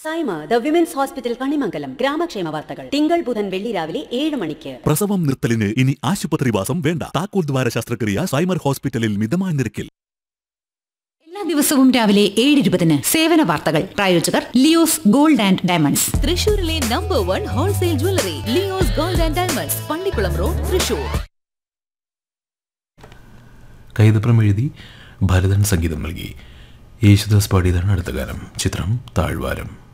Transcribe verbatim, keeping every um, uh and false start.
Saima the women's hospital Kanimangalam ഗ്രാമക്ഷേമ വാർത്തകൾ തിങ്കൾ ബുധൻ വെള്ളി രാവിലെ ഏഴ് മണിക്ക്. പ്രസവം നിർത്തലിന് ഇനി ആശുപത്രിവാസം വേണ്ട. താക്കോൽ ദ്വാര ശസ്ത്രക്രിയ സൈമർ ഹോസ്പിറ്റലിൽ മിതമായ നിരക്കിൽ. എല്ലാ ദിവസവും രാവിലെ ഏഴ് ഇരുപതിന് സേവന വാർത്തകൾ. പ്രായോജകർ ലിയോസ് ഗോൾഡ് ആൻഡ് ഡയമണ്ട്സ്, തൃശൂരിലെ number one wholesale jewellery Leo's gold and diamonds, Pallikkulam road, Thrissur. Kaithapram എഴുതി ഭരതൻ സംഗീതം നൽകി. യേശുദാസ് പാടിയതാണ് അടുത്ത ഗാനം. ചിത്രം താഴ്വാരം.